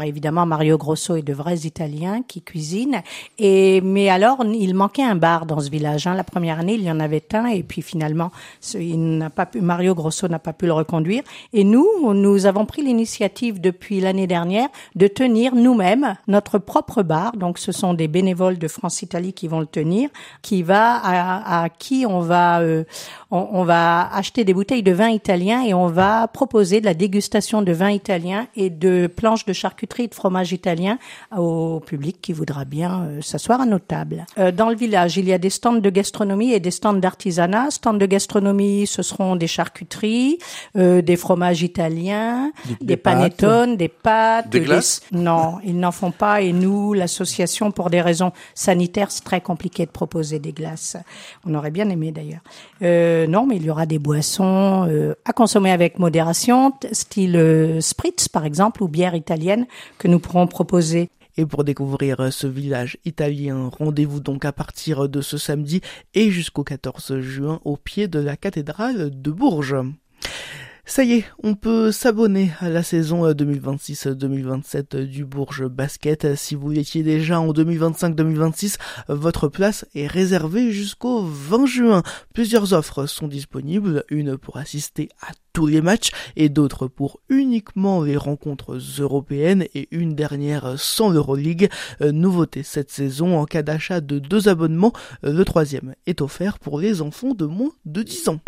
Évidemment, Mario Grosso est de vrais Italiens qui cuisinent. Mais alors, il manquait un bar dans ce village. La première année, il y en avait un, et puis finalement, Mario Grosso n'a pas pu le reconduire. Et nous avons pris l'initiative depuis l'année dernière de tenir nous-mêmes notre propre bar. Donc, ce sont des bénévoles de France-Italie qui vont le tenir, à qui on va acheter des bouteilles de vin italien et on va proposer de la dégustation de vin italien et de planches de charcuterie et de fromage italien au public qui voudra bien s'asseoir à nos tables. Dans le village, il y a des stands de gastronomie et des stands d'artisanat. Stands de gastronomie, ce seront des charcuteries, des fromages italiens, des panettones, des pâtes. Des glaces? Non, ils n'en font pas, et nous, l'association, pour des raisons sanitaires, c'est très compliqué de proposer des glaces. On aurait bien aimé d'ailleurs. Non, mais il y aura des boissons à consommer avec modération, style spritz par exemple, ou bière italienne, que nous pourrons proposer. Et pour découvrir ce village italien, rendez-vous donc à partir de ce samedi et jusqu'au 14 juin au pied de la cathédrale de Bourges. Ça y est, on peut s'abonner à la saison 2026-2027 du Bourges Basket. Si vous l'étiez déjà en 2025-2026, votre place est réservée jusqu'au 20 juin. Plusieurs offres sont disponibles, une pour assister à tous les matchs et d'autres pour uniquement les rencontres européennes et une dernière sans l'Euroleague. Nouveauté cette saison, en cas d'achat de 2 abonnements, le 3e est offert pour les enfants de moins de 10 ans.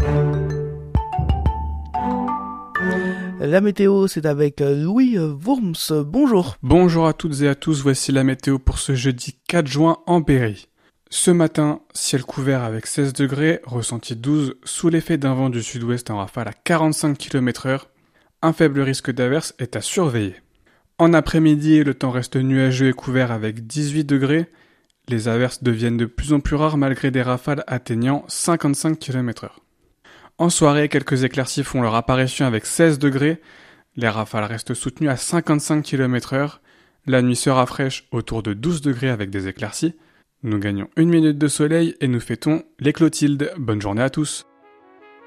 La météo, c'est avec Louis Wurms. Bonjour. Bonjour à toutes et à tous, voici la météo pour ce jeudi 4 juin en Berry. Ce matin, ciel couvert avec 16 degrés, ressenti 12, sous l'effet d'un vent du sud-ouest en rafale à 45 km/h. Un faible risque d'averse est à surveiller. En après-midi, le temps reste nuageux et couvert avec 18 degrés. Les averses deviennent de plus en plus rares malgré des rafales atteignant 55 km/h. En soirée, quelques éclaircies font leur apparition avec 16 degrés. Les rafales restent soutenues à 55 km/h. La nuit sera fraîche autour de 12 degrés avec des éclaircies. Nous gagnons 1 minute de soleil et nous fêtons les Clotildes. Bonne journée à tous.